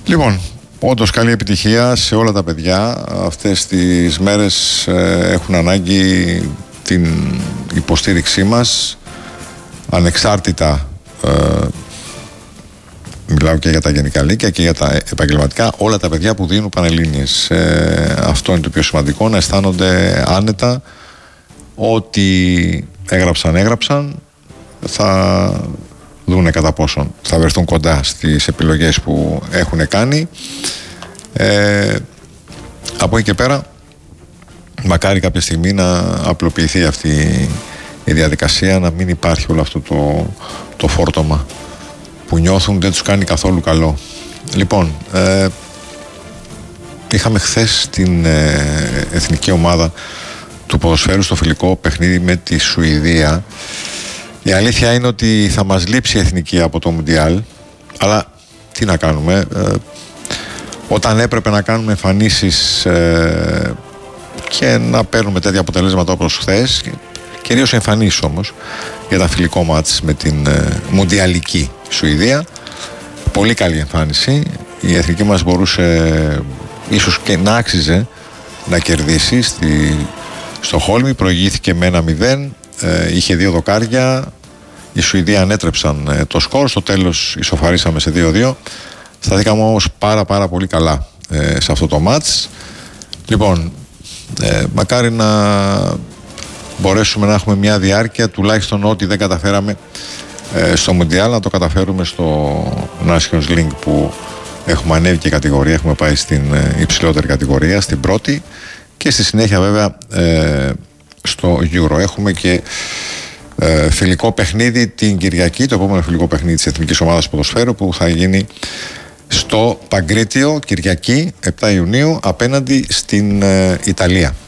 Λοιπόν, όντως καλή επιτυχία σε όλα τα παιδιά. Αυτές τις μέρες έχουν ανάγκη την υποστήριξή μας, ανεξάρτητα μιλάω και για τα γενικά λύκεια και για τα επαγγελματικά, όλα τα παιδιά που δίνουν πανελλήνιες. Αυτό είναι το πιο σημαντικό, να αισθάνονται άνετα, ότι έγραψαν, θα δούνε κατά πόσον θα βρεθούν κοντά στις επιλογές που έχουν κάνει. Από εκεί και πέρα, μακάρι κάποια στιγμή να απλοποιηθεί αυτή η διαδικασία, να μην υπάρχει όλο αυτό το φόρτωμα που νιώθουν, δεν τους κάνει καθόλου καλό. Λοιπόν, είχαμε χθες την εθνική ομάδα του ποδοσφαίρου στο φιλικό παιχνίδι με τη Σουηδία. Η αλήθεια είναι ότι θα μας λείψει η εθνική από το Μουντιάλ, αλλά τι να κάνουμε, όταν έπρεπε να κάνουμε εμφανίσεις και να παίρνουμε τέτοια αποτελέσματα όπως χθες, κυρίως εμφανίσεις όμως για τα φιλικό μάτς με την μουντιαλική Σουηδία, πολύ καλή εμφάνιση. Η εθνική μας μπορούσε ίσως και να άξιζε να κερδίσει στο Χόλμη, προηγήθηκε με 1-0, είχε 2 δοκάρια, οι Σουηδοί ανέτρεψαν το σκορ, στο τέλος ισοφαρίσαμε σε 2-2. Σταθήκαμε όμως πάρα πολύ καλά σε αυτό το μάτς. Λοιπόν, μακάρι να μπορέσουμε να έχουμε μια διάρκεια, τουλάχιστον ό,τι δεν καταφέραμε στο Μουντιάλ, να το καταφέρουμε στο Nations League, που έχουμε ανέβει και κατηγορία, έχουμε πάει στην υψηλότερη κατηγορία, στην πρώτη, και στη συνέχεια βέβαια στο Euro. Έχουμε και φιλικό παιχνίδι την Κυριακή, το επόμενο φιλικό παιχνίδι της Εθνικής Ομάδας Ποδοσφαίρου, που θα γίνει στο Παγκρίτιο, Κυριακή 7 Ιουνίου, απέναντι στην Ιταλία.